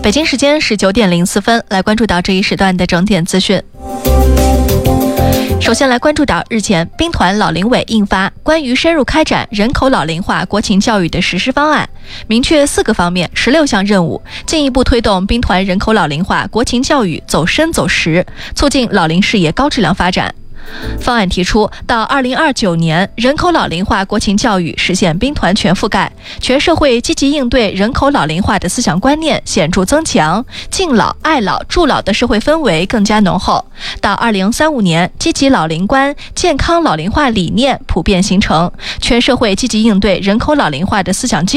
北京时间19点04分，来关注到这一时段的整点资讯。首先来关注到日前兵团老龄委印发关于深入开展人口老龄化国情教育的实施方案，明确4个方面16项任务，进一步推动兵团人口老龄化国情教育走深走实，促进老龄事业高质量发展。方案提出，到2029年，人口老龄化国情教育实现兵团全覆盖，全社会积极应对人口老龄化的思想观念显著增强，敬老、爱老、助老的社会氛围更加浓厚。到2035年，积极老龄观、健康老龄化理念普遍形成，全社会积极应对人口老龄化的思想